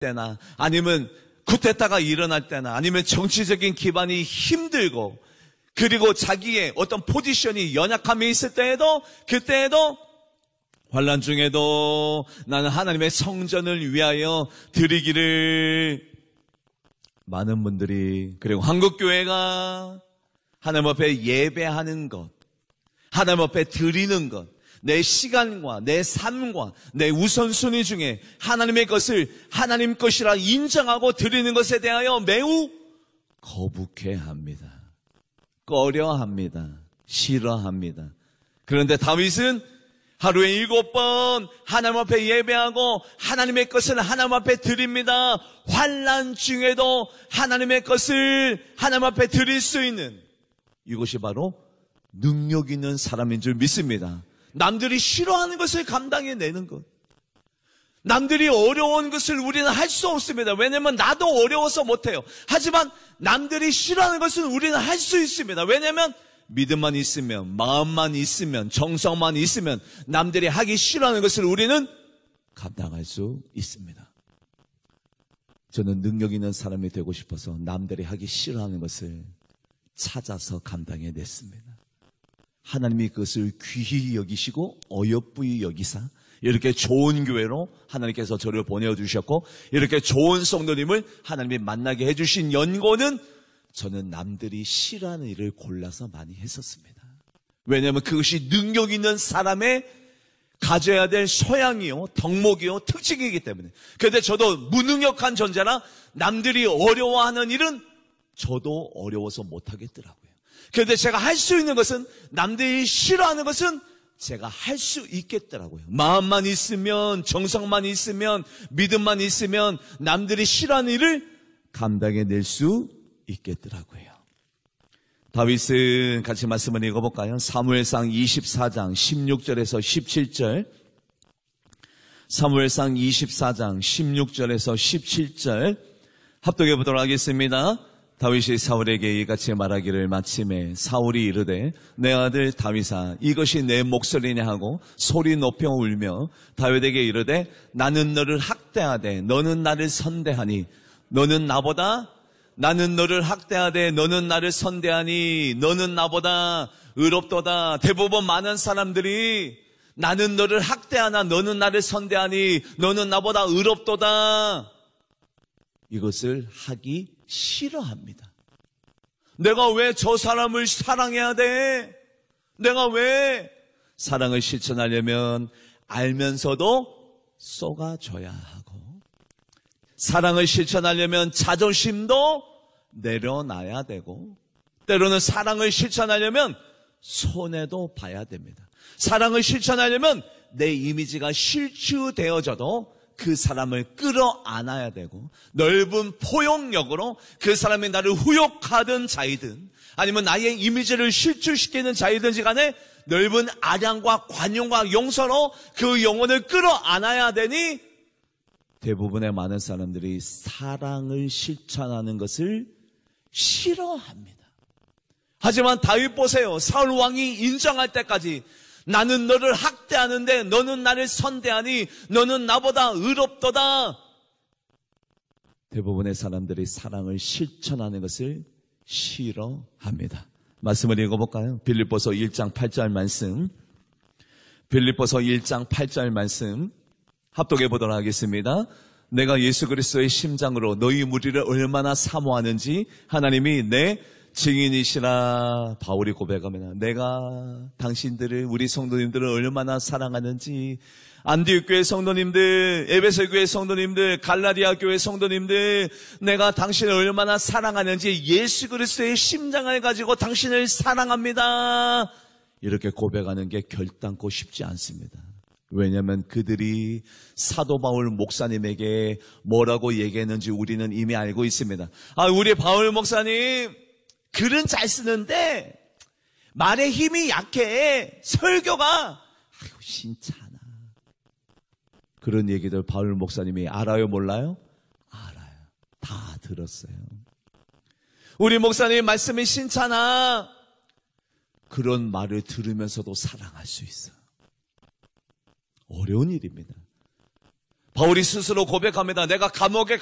때나 아니면 쿠데타가 일어날 때나 아니면 정치적인 기반이 힘들고 그리고 자기의 어떤 포지션이 연약함이 있을 때에도 그때에도 환난 중에도 나는 하나님의 성전을 위하여 드리기를 많은 분들이 그리고 한국교회가 하나님 앞에 예배하는 것, 하나님 앞에 드리는 것, 내 시간과 내 삶과 내 우선순위 중에 하나님의 것을 하나님 것이라 인정하고 드리는 것에 대하여 매우 거북해합니다. 꺼려합니다. 싫어합니다. 그런데 다윗은 하루에 7번 하나님 앞에 예배하고 하나님의 것을 하나님 앞에 드립니다. 환난 중에도 하나님의 것을 하나님 앞에 드릴 수 있는 이것이 바로 능력 있는 사람인 줄 믿습니다. 남들이 싫어하는 것을 감당해내는 것. 남들이 어려운 것을 우리는 할 수 없습니다. 왜냐하면 나도 어려워서 못해요. 하지만 남들이 싫어하는 것은 우리는 할 수 있습니다. 왜냐하면 믿음만 있으면, 마음만 있으면, 정성만 있으면 남들이 하기 싫어하는 것을 우리는 감당할 수 있습니다. 저는 능력 있는 사람이 되고 싶어서 남들이 하기 싫어하는 것을 찾아서 감당해냈습니다. 하나님이 그것을 귀히 여기시고 어여쁘이 여기사 이렇게 좋은 교회로 하나님께서 저를 보내주셨고 이렇게 좋은 성도님을 하나님이 만나게 해주신 연고는 저는 남들이 싫어하는 일을 골라서 많이 했었습니다. 왜냐하면 그것이 능력 있는 사람의 가져야 될 소양이요, 덕목이요, 특징이기 때문에. 그런데 저도 무능력한 존재라 남들이 어려워하는 일은 저도 어려워서 못하겠더라고요. 그런데 제가 할 수 있는 것은 남들이 싫어하는 것은 제가 할 수 있겠더라고요. 마음만 있으면, 정성만 있으면, 믿음만 있으면 남들이 싫어하는 일을 감당해낼 수 있겠더라고요. 다윗은 같이 말씀을 읽어볼까요? 사무엘상 24장 16절에서 17절 사무엘상 24장 16절에서 17절 합독해 보도록 하겠습니다. 다윗이 사울에게 이같이 말하기를 마침에 사울이 이르되 내 아들 다윗아 이것이 내 목소리냐 하고 소리 높여 울며 다윗에게 이르되 나는 너를 학대하되 너는 나를 선대하니 나는 너를 학대하되 너는 나를 선대하니 너는 나보다 의롭도다. 대부분 많은 사람들이 나는 너를 학대하나 너는 나를 선대하니 너는 나보다 의롭도다. 이것을 하기 싫어합니다. 내가 왜 저 사람을 사랑해야 돼? 내가 왜? 사랑을 실천하려면 알면서도 쏘가줘야 하고 사랑을 실천하려면 자존심도 내려놔야 되고 때로는 사랑을 실천하려면 손해도 봐야 됩니다. 사랑을 실천하려면 내 이미지가 실추되어져도 그 사람을 끌어안아야 되고 넓은 포용력으로 그 사람이 나를 후욕하던 자이든 아니면 나의 이미지를 실추시키는 자이든지 간에 넓은 아량과 관용과 용서로 그 영혼을 끌어안아야 되니 대부분의 많은 사람들이 사랑을 실천하는 것을 싫어합니다. 하지만 다윗 보세요. 사울 왕이 인정할 때까지 나는 너를 학대하는데 너는 나를 선대하니 너는 나보다 의롭도다. 대부분의 사람들이 사랑을 실천하는 것을 싫어합니다. 말씀을 읽어볼까요? 빌립보서 1장 8절 말씀. 빌립보서 1장 8절 말씀 합독해 보도록 하겠습니다. 내가 예수 그리스도의 심장으로 너희 무리를 얼마나 사모하는지 하나님이 내 증인이시라. 바울이 고백합니다. 내가 당신들을 우리 성도님들을 얼마나 사랑하는지 안디옥 교회 성도님들, 에베소 교회 성도님들, 갈라디아 교회 성도님들 내가 당신을 얼마나 사랑하는지 예수 그리스도의 심장을 가지고 당신을 사랑합니다. 이렇게 고백하는 게 결단코 쉽지 않습니다. 왜냐하면 그들이 사도 바울 목사님에게 뭐라고 얘기했는지 우리는 이미 알고 있습니다. 우리 바울 목사님 글은 잘 쓰는데 말의 힘이 약해. 설교가 신찮아. 그런 얘기들 바울 목사님이 알아요, 몰라요? 알아요. 다 들었어요. 우리 목사님 말씀이 신찮아. 그런 말을 들으면서도 사랑할 수 있어. 어려운 일입니다. 바울이 스스로 고백합니다. 내가 감옥에